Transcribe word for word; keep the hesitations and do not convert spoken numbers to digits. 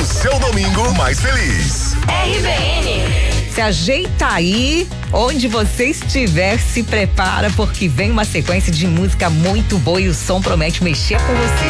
o seu domingo mais feliz. R B N. Se ajeita aí, onde você estiver, se prepara, porque vem uma sequência de música muito boa e o som promete mexer com você.